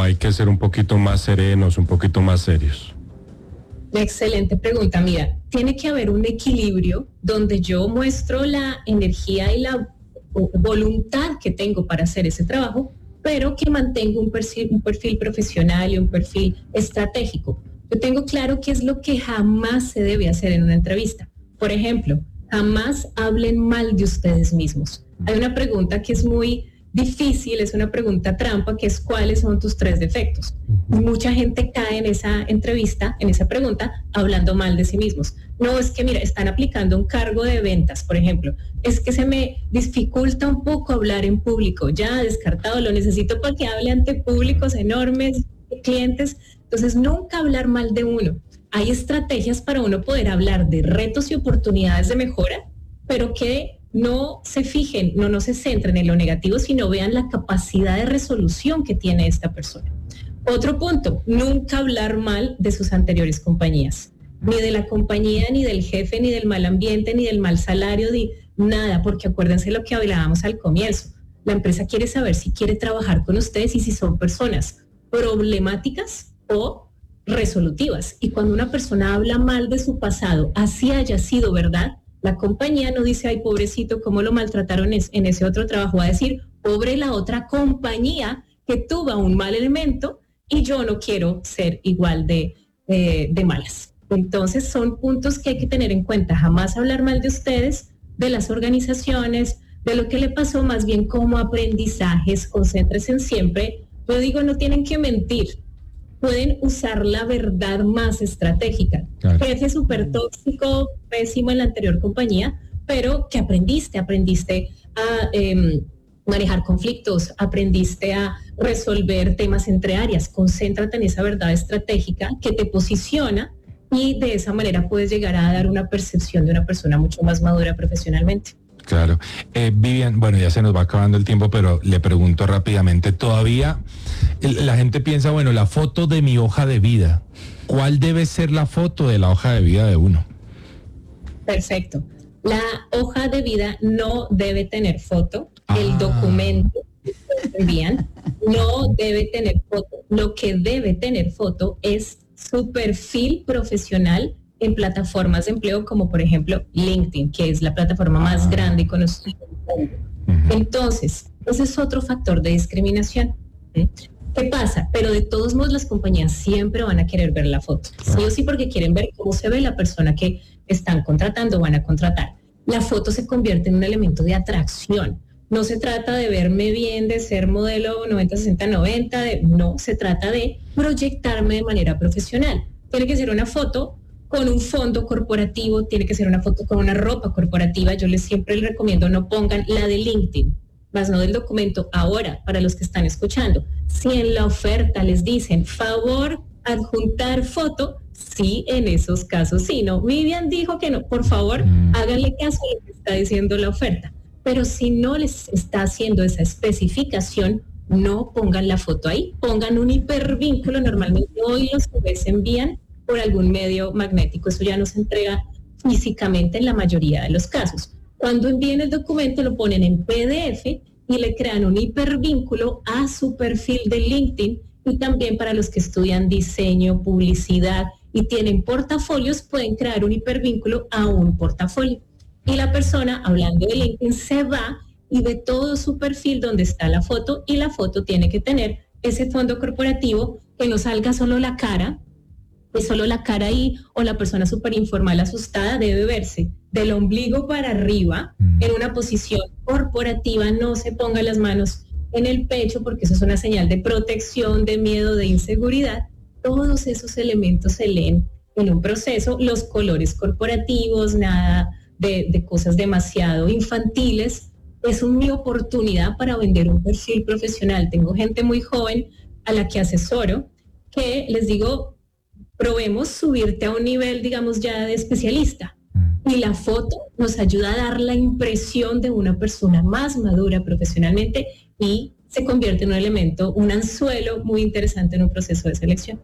hay que ser un poquito más serenos, un poquito más serios? Excelente pregunta. Mira, tiene que haber un equilibrio donde yo muestro la energía y la voluntad que tengo para hacer ese trabajo, pero que mantengo un perfil profesional y un perfil estratégico. Yo tengo claro qué es lo que jamás se debe hacer en una entrevista. Por ejemplo, jamás hablen mal de ustedes mismos. Hay una pregunta que es muy difícil, es una pregunta trampa, que es ¿cuáles son tus 3 defectos? Y mucha gente cae en esa entrevista, en esa pregunta, hablando mal de sí mismos. No, es que mira, están aplicando un cargo de ventas, por ejemplo. Es que se me dificulta un poco hablar en público. Ya descartado, lo necesito para que hable ante públicos enormes, clientes. Entonces, nunca hablar mal de uno. Hay estrategias para uno poder hablar de retos y oportunidades de mejora, pero que no se fijen, no se centren en lo negativo, sino vean la capacidad de resolución que tiene esta persona. Otro punto, nunca hablar mal de sus anteriores compañías, ni de la compañía, ni del jefe, ni del mal ambiente, ni del mal salario, ni nada, porque acuérdense lo que hablábamos al comienzo. La empresa quiere saber si quiere trabajar con ustedes y si son personas problemáticas o resolutivas. Y cuando una persona habla mal de su pasado, así haya sido verdad, la compañía no dice, ay, pobrecito, cómo lo maltrataron en ese otro trabajo. Va a decir, pobre la otra compañía que tuvo un mal elemento y yo no quiero ser igual de malas. Entonces son puntos que hay que tener en cuenta. Jamás hablar mal de ustedes, de las organizaciones, de lo que le pasó, más bien como aprendizajes. Concéntrense en siempre. Yo digo, no tienen que mentir. Pueden usar la verdad más estratégica. Claro. Jefe súper tóxico, pésimo en la anterior compañía, pero que aprendiste a manejar conflictos, aprendiste a resolver temas entre áreas. Concéntrate en esa verdad estratégica que te posiciona y de esa manera puedes llegar a dar una percepción de una persona mucho más madura profesionalmente. Claro. Vivian, bueno, ya se nos va acabando el tiempo, pero le pregunto rápidamente, todavía la gente piensa, bueno, la foto de mi hoja de vida, ¿cuál debe ser la foto de la hoja de vida de uno? Perfecto. La hoja de vida no debe tener foto, el documento que envían no debe tener foto. Lo que debe tener foto es su perfil profesional en plataformas de empleo como por ejemplo LinkedIn, que es la plataforma más grande y conocida del mundo. Entonces, ese es otro factor de discriminación. ¿Qué pasa? Pero de todos modos las compañías siempre van a querer ver la foto. Sí o sí, porque quieren ver cómo se ve la persona que están contratando o van a contratar. La foto se convierte en un elemento de atracción. No se trata de verme bien, de ser modelo 90-60-90, no, se trata de proyectarme de manera profesional. Tiene que ser una foto con un fondo corporativo, tiene que ser una foto con una ropa corporativa. Yo siempre les recomiendo no pongan la de LinkedIn, más no del documento. Ahora, para los que están escuchando, si en la oferta les dicen, favor, adjuntar foto, sí, en esos casos sí, no. Vivian dijo que no, por favor, háganle caso a lo que está diciendo la oferta. Pero si no les está haciendo esa especificación, no pongan la foto ahí, pongan un hipervínculo. Normalmente hoy los CVs se envían por algún medio magnético, eso ya no se entrega físicamente en la mayoría de los casos. Cuando envíen el documento lo ponen en PDF y le crean un hipervínculo a su perfil de LinkedIn, y también para los que estudian diseño, publicidad y tienen portafolios, pueden crear un hipervínculo a un portafolio. Y la persona, hablando de LinkedIn, se va y ve todo su perfil donde está la foto, y la foto tiene que tener ese fondo corporativo, que no salga solo la cara, es solo la cara ahí, o la persona súper informal asustada. Debe verse del ombligo para arriba en una posición corporativa. No se ponga las manos en el pecho porque eso es una señal de protección, de miedo, de inseguridad. Todos esos elementos se leen en un proceso. Los colores corporativos, nada de cosas demasiado infantiles. Es mi oportunidad para vender un perfil profesional. Tengo gente muy joven a la que asesoro, que les digo, probemos subirte a un nivel, digamos, ya de especialista. Y la foto nos ayuda a dar la impresión de una persona más madura profesionalmente y se convierte en un elemento, un anzuelo muy interesante en un proceso de selección.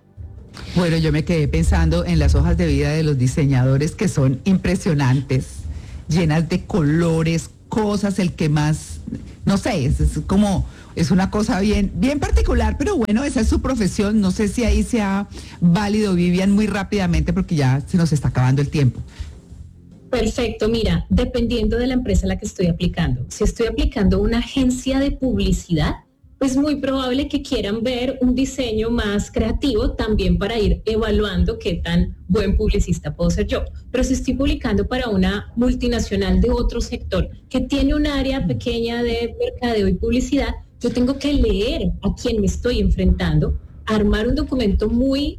Bueno, yo me quedé pensando en las hojas de vida de los diseñadores, que son impresionantes, llenas de colores, cosas, el que más, no sé, es como Es una cosa bien, bien particular, pero bueno, esa es su profesión. No sé si ahí sea válido, Vivian, muy rápidamente, porque ya se nos está acabando el tiempo. Perfecto, mira, dependiendo de la empresa a la que estoy aplicando. Si estoy aplicando una agencia de publicidad, es muy probable que quieran ver un diseño más creativo también para ir evaluando qué tan buen publicista puedo ser yo. Pero si estoy publicando para una multinacional de otro sector que tiene un área pequeña de mercadeo y publicidad, yo tengo que leer a quién me estoy enfrentando, armar un documento muy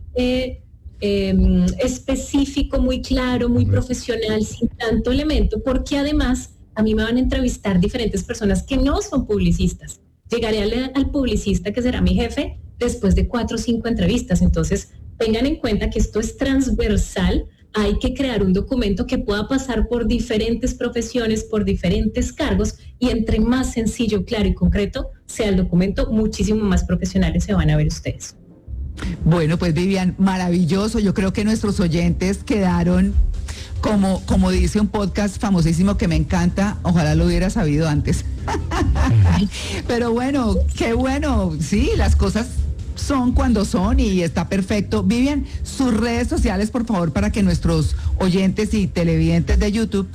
específico, muy claro, muy profesional, sin tanto elemento, porque además a mí me van a entrevistar diferentes personas que no son publicistas. Llegaré al publicista, que será mi jefe, después de 4 o 5 entrevistas. Entonces, tengan en cuenta que esto es transversal. Hay que crear un documento que pueda pasar por diferentes profesiones, por diferentes cargos, y entre más sencillo, claro y concreto sea el documento, muchísimo más profesionales se van a ver ustedes. Bueno, pues Vivian, maravilloso. Yo creo que nuestros oyentes quedaron, como dice un podcast famosísimo que me encanta, ojalá lo hubiera sabido antes. Pero bueno, qué bueno, sí, las cosas son cuando son y está perfecto. Vivian, sus redes sociales, por favor, para que nuestros oyentes y televidentes de YouTube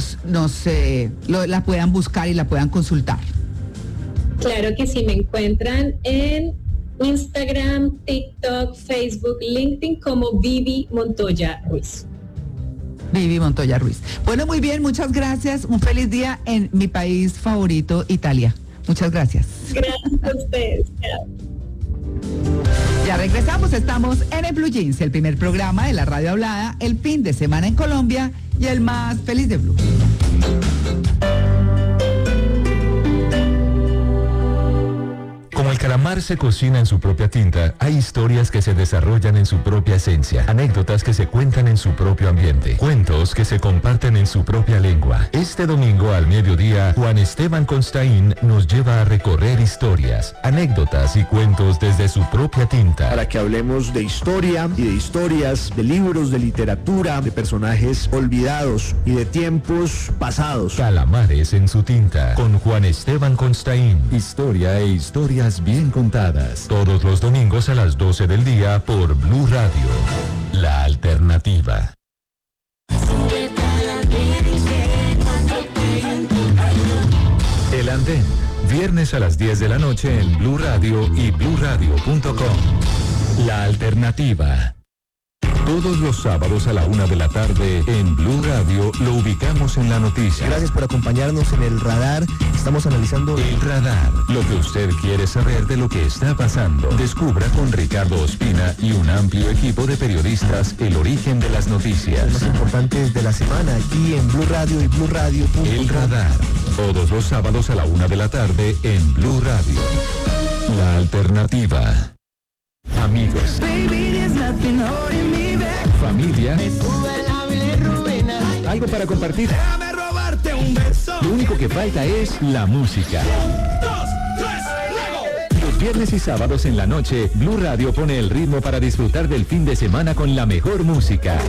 la puedan buscar y la puedan consultar. Claro que sí, me encuentran en Instagram, TikTok, Facebook, LinkedIn como Vivi Montoya Ruiz. Vivi Montoya Ruiz. Bueno, muy bien, muchas gracias. Un feliz día en mi país favorito, Italia. Muchas gracias. Gracias a ustedes. Ya regresamos, estamos en el Blue Jeans, el primer programa de la radio hablada, el fin de semana en Colombia y el más feliz de Blue. Como el calamar se cocina en su propia tinta, hay historias que se desarrollan en su propia esencia, anécdotas que se cuentan en su propio ambiente, cuentos que se comparten en su propia lengua. Este domingo al mediodía, Juan Esteban Constaín nos lleva a recorrer historias, anécdotas y cuentos desde su propia tinta. Para que hablemos de historia y de historias, de libros, de literatura, de personajes olvidados y de tiempos pasados. Calamares en su tinta, con Juan Esteban Constaín. Historia e historias bien contadas. Todos los domingos a las 12 del día por Blue Radio. La alternativa. El Andén. Viernes a las 10 de la noche en Blue Radio y bluradio.com. La alternativa. Todos los sábados a la 1 de la tarde en Blue Radio lo ubicamos en la noticia. Gracias por acompañarnos en el radar. Estamos analizando El radar, lo que usted quiere saber de lo que está pasando. Descubra con Ricardo Ospina y un amplio equipo de periodistas el origen de las noticias. los más importantes de la semana aquí en Blue Radio y bluradio.com. El radar, todos los sábados a la 1 de la tarde en Blue Radio. La alternativa. Amigos. Familia. Algo para compartir. Déjame robarte un beso. Lo único que falta es la música. 1, 2, 3, luego. Los viernes y sábados en la noche, Blue Radio pone el ritmo para disfrutar del fin de semana con la mejor música.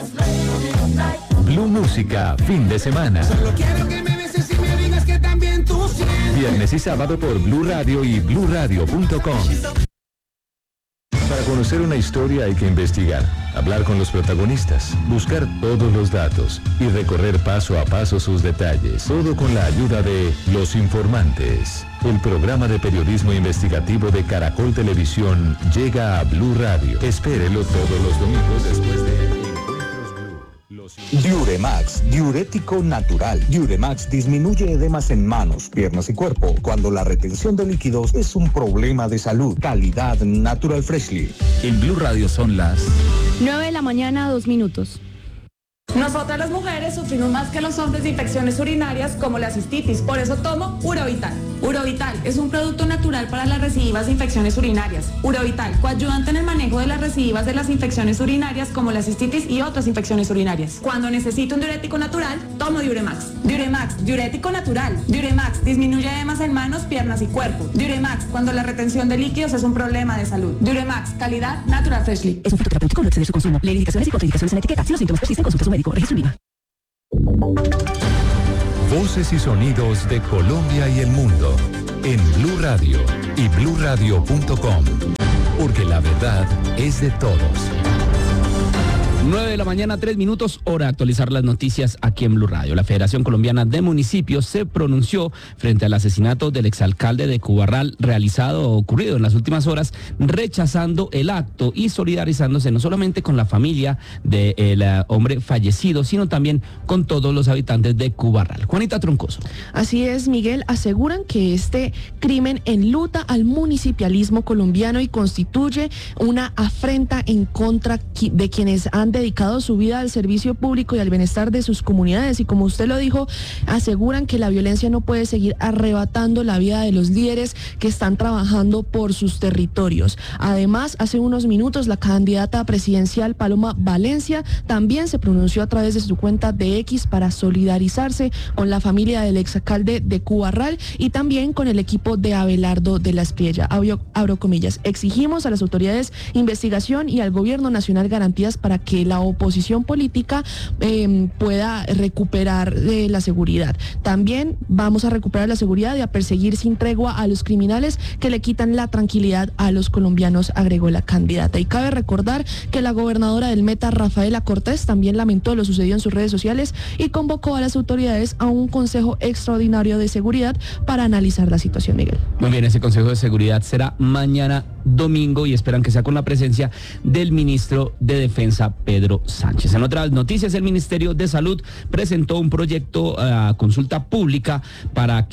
Blue Música, fin de semana. Solo quiero que me beses y me digas que también tú sientes. Viernes y sábado por Blue Radio y bluradio.com. Para conocer una historia hay que investigar, hablar con los protagonistas, buscar todos los datos y recorrer paso a paso sus detalles. Todo con la ayuda de Los Informantes. El programa de periodismo investigativo de Caracol Televisión llega a Blue Radio. Espérelo todos los domingos después de Encuentros Blue. Diuremax, diurético natural. Diuremax disminuye edemas en manos, piernas y cuerpo cuando la retención de líquidos es un problema de salud. Calidad Natural Freshly. En Blue Radio son las 9 de la mañana, 2 minutos. Nosotras las mujeres sufrimos más que los hombres de infecciones urinarias como la cistitis, por eso tomo Urovital. Urovital es un producto natural para las recidivas de infecciones urinarias. Urovital, coayudante en el manejo de las recidivas de las infecciones urinarias como la cistitis y otras infecciones urinarias. Cuando necesito un diurético natural, tomo Diuremax. Diuremax, diurético natural. Diuremax, disminuye edemas en manos, piernas y cuerpo. Diuremax, cuando la retención de líquidos es un problema de salud. Diuremax, calidad Natural Freshly. Es un fitoterapéutico, no excede su consumo. Lee indicaciones y contraindicaciones en etiqueta. Si los síntomas persisten, consulte a su médico. Registro IVA. Voces y sonidos de Colombia y el mundo en Blue Radio y bluradio.com, porque la verdad es de todos. 9 de la mañana, 3 minutos, hora de actualizar las noticias aquí en Blue Radio. La Federación Colombiana de Municipios se pronunció frente al asesinato del exalcalde de Cubarral ocurrido en las últimas horas, rechazando el acto y solidarizándose no solamente con la familia del hombre fallecido, sino también con todos los habitantes de Cubarral. Juanita Troncoso. Así es, Miguel, aseguran que este crimen enluta al municipalismo colombiano y constituye una afrenta en contra de quienes han dedicado su vida al servicio público y al bienestar de sus comunidades, y como usted lo dijo, aseguran que la violencia no puede seguir arrebatando la vida de los líderes que están trabajando por sus territorios. Además, hace unos minutos la candidata presidencial Paloma Valencia también se pronunció a través de su cuenta de X para solidarizarse con la familia del exalcalde de Cubarral y también con el equipo de Abelardo de la Espriella. Abro comillas: exigimos a las autoridades investigación y al gobierno nacional garantías para que la oposición política pueda recuperar la seguridad. También vamos a recuperar la seguridad y a perseguir sin tregua a los criminales que le quitan la tranquilidad a los colombianos, agregó la candidata. Y cabe recordar que la gobernadora del Meta, Rafaela Cortés, también lamentó lo sucedido en sus redes sociales y convocó a las autoridades a un consejo extraordinario de seguridad para analizar la situación, Miguel. Muy bien, ese consejo de seguridad será mañana domingo y esperan que sea con la presencia del ministro de Defensa, Pedro Sánchez. En otras noticias, el Ministerio de Salud presentó un proyecto a consulta pública para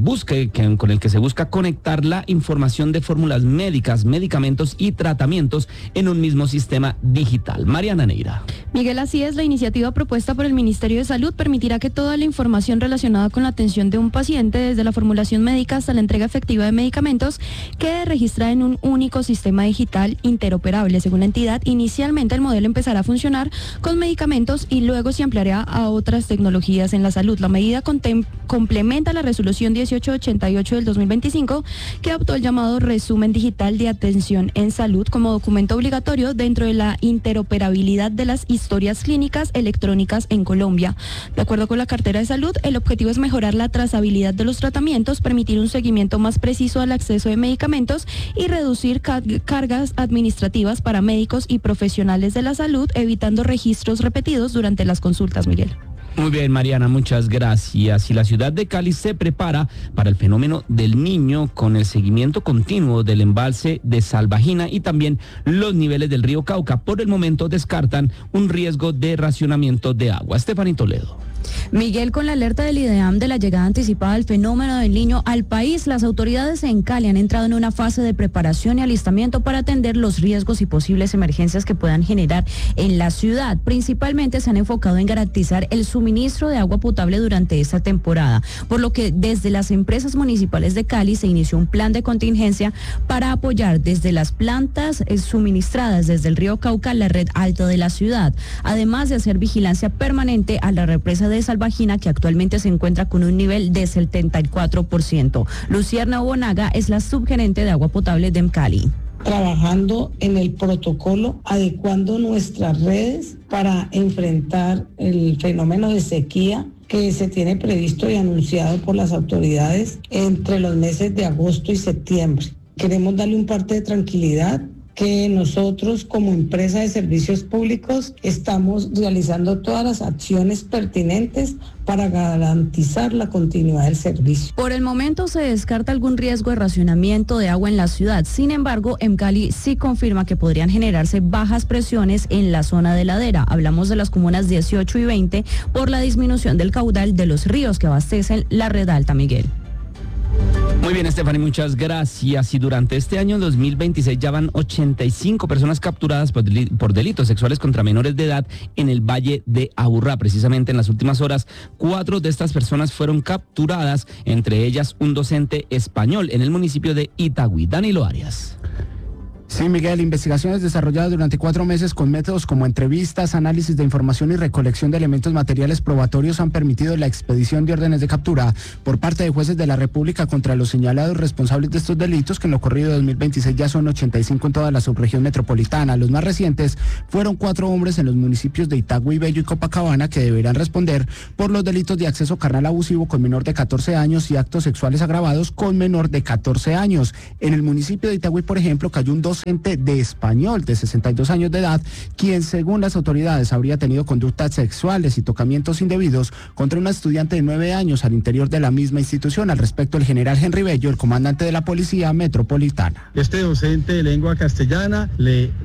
con el que se busca conectar la información de fórmulas médicas, medicamentos y tratamientos en un mismo sistema digital. Mariana Neira. Miguel, así es, la iniciativa propuesta por el Ministerio de Salud permitirá que toda la información relacionada con la atención de un paciente, desde la formulación médica hasta la entrega efectiva de medicamentos, quede registrada en un único sistema digital interoperable. Según la entidad, inicialmente el modelo empezará a funcionar con medicamentos y luego se ampliará a otras tecnologías en la salud. La medida complementa la resolución 1888 del 2025, que adoptó el llamado resumen digital de atención en salud como documento obligatorio dentro de la interoperabilidad de las historias clínicas electrónicas en Colombia. De acuerdo con la cartera de salud, el objetivo es mejorar la trazabilidad de los tratamientos, permitir un seguimiento más preciso al acceso de medicamentos y reducir cargas administrativas para médicos y profesionales de la salud, evitando registros repetidos durante las consultas, Miguel. Muy bien, Mariana, muchas gracias. Y la ciudad de Cali se prepara para el fenómeno del Niño con el seguimiento continuo del embalse de Salvajina y también los niveles del río Cauca. Por el momento descartan un riesgo de racionamiento de agua. Estefanía Toledo. Miguel, con la alerta del IDEAM de la llegada anticipada del fenómeno del Niño al país, las autoridades en Cali han entrado en una fase de preparación y alistamiento para atender los riesgos y posibles emergencias que puedan generar en la ciudad. Principalmente se han enfocado en garantizar el suministro de agua potable durante esta temporada, por lo que desde las empresas municipales de Cali se inició un plan de contingencia para apoyar desde las plantas suministradas desde el río Cauca la red alta de la ciudad, además de hacer vigilancia permanente a la represa de Salvajina, que actualmente se encuentra con un nivel de 74%. Lucierna Bonaga es la subgerente de agua potable de Cali. Trabajando en el protocolo, adecuando nuestras redes para enfrentar el fenómeno de sequía que se tiene previsto y anunciado por las autoridades entre los meses de agosto y septiembre. Queremos darle un parte de tranquilidad que nosotros como empresa de servicios públicos estamos realizando todas las acciones pertinentes para garantizar la continuidad del servicio. Por el momento se descarta algún riesgo de racionamiento de agua en la ciudad. Sin embargo, Cali sí confirma que podrían generarse bajas presiones en la zona de ladera. Hablamos de las comunas 18 y 20 por la disminución del caudal de los ríos que abastecen la red alta, Miguel. Muy bien, Stephanie, muchas gracias. Y durante este año 2026 ya van 85 personas capturadas por delitos sexuales contra menores de edad en el Valle de Aburrá. Precisamente en las últimas horas, 4 de estas personas fueron capturadas, entre ellas un docente español en el municipio de Itagüí. Danilo Arias. Sí, Miguel, investigaciones desarrolladas durante 4 meses con métodos como entrevistas, análisis de información y recolección de elementos materiales probatorios han permitido la expedición de órdenes de captura por parte de jueces de la República contra los señalados responsables de estos delitos, que en lo corrido de 2026 ya son 85 en toda la subregión metropolitana. Los más recientes fueron 4 hombres en los municipios de Itagüí, Bello y Copacabana, que deberán responder por los delitos de acceso carnal abusivo con menor de 14 años y actos sexuales agravados con menor de 14 años. En el municipio de Itagüí, por ejemplo, cayó un docente de español de 62 años de edad, quien según las autoridades habría tenido conductas sexuales y tocamientos indebidos contra una estudiante de 9 años al interior de la misma institución. Al respecto, el general Henry Bello, el comandante de la Policía Metropolitana. Este docente de lengua castellana le